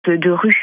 de rue.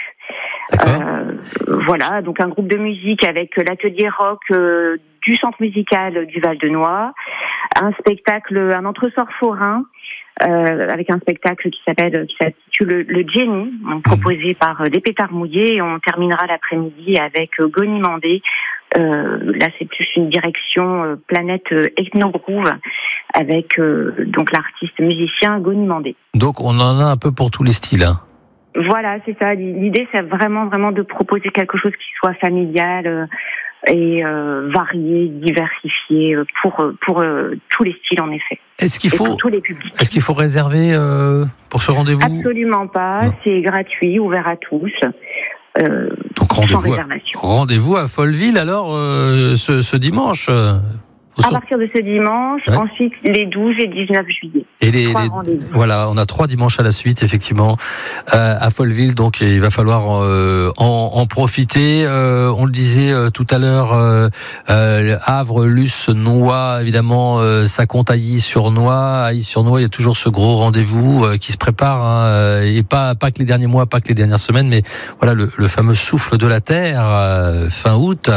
Voilà, donc un groupe de musique avec l'atelier rock du centre musical du Val-de-Noix, un entresort forain avec un spectacle qui s'intitule le Jenny, proposé par des pétards mouillés, et on terminera l'après-midi avec Gonimandé. Là, c'est plus une direction planète ethno-groove avec donc l'artiste musicien Gonimandé. Donc on en a un peu pour tous les styles. Hein. Voilà, c'est ça. L'idée, c'est vraiment de proposer quelque chose qui soit familial et varié, diversifié pour tous les styles, en effet. Pour tous les publics. Est-ce qu'il faut réserver pour ce rendez-vous ? Absolument pas. Non. C'est gratuit, ouvert à tous. Donc sans réservation. Rendez-vous à Folleville alors ce dimanche. À partir de ce dimanche, ouais. Ensuite les 12 et 19 juillet. Et voilà, on a 3 dimanches à la suite, effectivement, à Folleville, donc il va falloir en profiter. On le disait tout à l'heure, Havre, Luce, Noix, évidemment, ça compte à Illy-sur-Noix. À Illy-sur-Noix, il y a toujours ce gros rendez-vous qui se prépare, hein, et pas que les derniers mois, pas que les dernières semaines, mais voilà, le fameux souffle de la terre, fin août,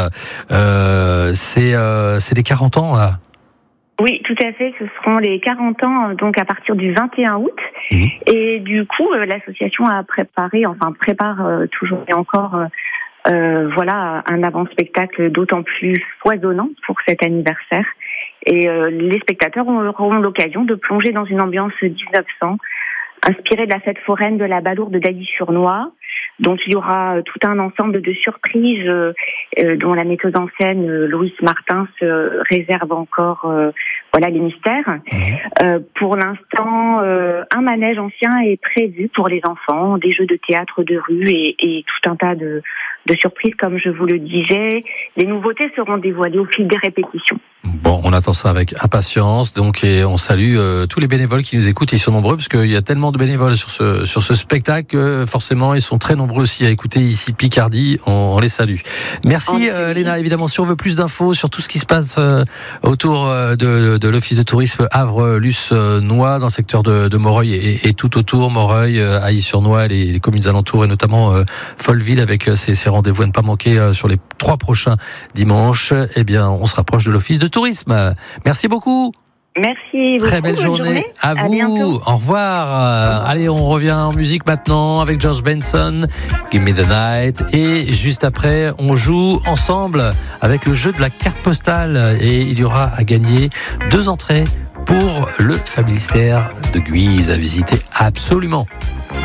c'est les 40 ans. Là. Oui, tout à fait. Ce seront les 40 ans, donc à partir du 21 août. Mmh. Et du coup, l'association prépare toujours et encore, un avant-spectacle d'autant plus foisonnant pour cet anniversaire. Et les spectateurs auront l'occasion de plonger dans une ambiance 1900, inspirée de la fête foraine de la Balourde d'Illy-sur-Noix. Donc il y aura tout un ensemble de surprises dont la metteuse en scène Louise Martin se réserve encore les mystères. Pour l'instant, un manège ancien est prévu pour les enfants, des jeux de théâtre de rue et tout un tas de surprises, comme je vous le disais. Les nouveautés seront dévoilées au fil des répétitions. Bon, on attend ça avec impatience, donc, et on salue tous les bénévoles qui nous écoutent. Ils sont nombreux parce qu'il y a tellement de bénévoles sur ce spectacle que forcément ils sont très nombreux aussi à écouter ici Picardie. On les salue. Merci Léna. Évidemment, si on veut plus d'infos sur tout ce qui se passe autour de l'office de tourisme Havre-Luce-Noix dans le secteur de Moreuil et tout autour, Moreuil, Illy-sur-Noix, les communes alentours et notamment Folleville avec ces rendez-vous à ne pas manquer sur les 3 prochains dimanches, eh bien on se rapproche de l'office de tourisme. Merci beaucoup. Merci. Très belle journée à vous. Bientôt. Au revoir. Allez, on revient en musique maintenant avec George Benson, Give Me the Night. Et juste après, on joue ensemble avec le jeu de la carte postale. Et il y aura à gagner 2 entrées pour le Familistère de Guise à visiter absolument.